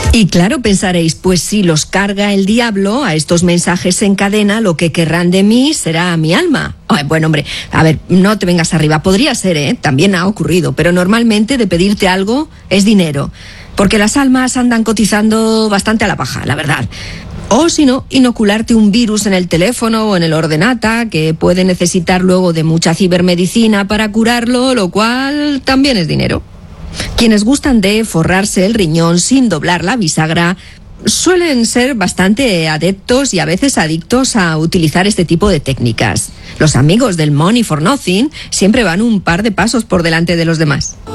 Y claro, pensaréis, pues si los carga el diablo a estos mensajes en cadena, lo que querrán de mí será mi alma. Ay, bueno, hombre, a ver, no te vengas arriba. Podría ser, también ha ocurrido, pero normalmente de pedirte algo es dinero. Porque las almas andan cotizando bastante a la baja, la verdad. O si no, inocularte un virus en el teléfono o en el ordenata, que puede necesitar luego de mucha cibermedicina para curarlo, lo cual también es dinero. Quienes gustan de forrarse el riñón sin doblar la bisagra suelen ser bastante adeptos y a veces adictos a utilizar este tipo de técnicas. Los amigos del Money for Nothing siempre van un par de pasos por delante de los demás.